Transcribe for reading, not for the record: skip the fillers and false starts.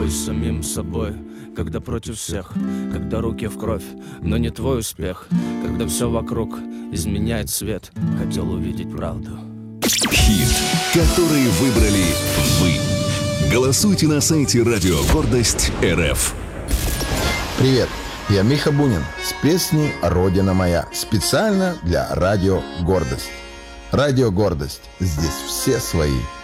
Бой с самим собой, когда против всех, когда руки в кровь, но не твой успех, когда все вокруг изменяет свет. Хотел увидеть правду. Хит, который выбрали вы. Голосуйте на сайте Радио Гордость РФ. Привет, я Миха Бунин с песней «Родина моя» специально для Радио Гордость. Радио Гордость. Здесь все свои.